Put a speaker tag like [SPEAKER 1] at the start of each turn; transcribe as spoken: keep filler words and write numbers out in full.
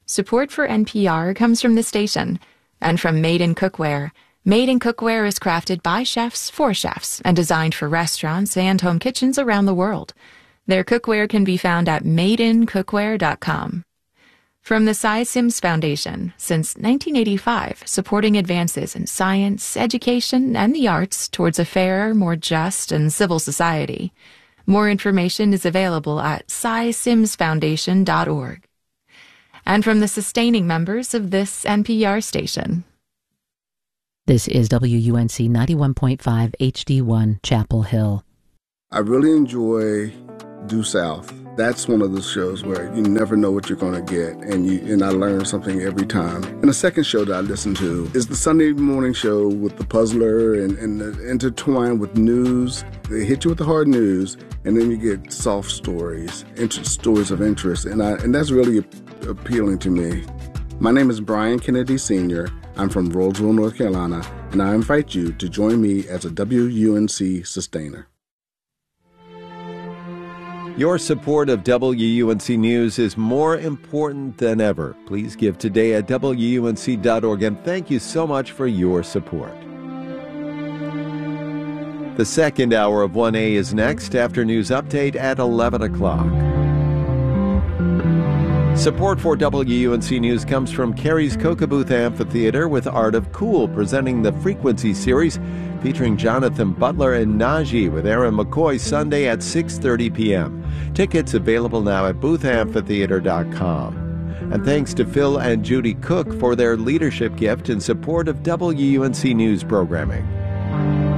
[SPEAKER 1] Support for N P R comes from the station and from Made in Cookware. Made in Cookware is crafted by chefs for chefs and designed for restaurants and home kitchens around the world. Their cookware can be found at made in cookware dot com. From the Cy Sims Foundation, since nineteen eighty-five, supporting advances in science, education, and the arts towards a fairer, more just, and civil society. More information is available at cy sims foundation dot org. And from the sustaining members of this N P R station.
[SPEAKER 2] This is W U N C ninety-one point five H D one, Chapel Hill.
[SPEAKER 3] I really enjoy Due South. That's one of the shows where you never know what you're going to get, and you and I learn something every time. And the second show that I listen to is the Sunday morning show with the puzzler and, and the intertwined with news. They hit you with the hard news, and then you get soft stories, inter- stories of interest, and I and that's really a- appealing to me. My name is Brian Kennedy Senior I'm from Roseville, North Carolina, and I invite you to join me as a W U N C sustainer.
[SPEAKER 4] Your support of W U N C News is more important than ever. Please give today at W U N C dot org, and thank you so much for your support. The second hour of one A is next after News Update at eleven o'clock. Support for W U N C News comes from Carey's Kokobuth Amphitheater with Art of Cool, presenting the Frequency series featuring Jonathan Butler and Najee with Aaron McCoy Sunday at six thirty p.m. Tickets available now at booth amphitheater dot com. And thanks to Phil and Judy Cook for their leadership gift in support of W U N C News programming.